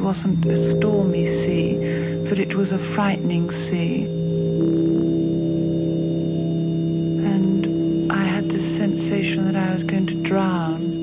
wasn't a stormy sea, for it was a frightening sea.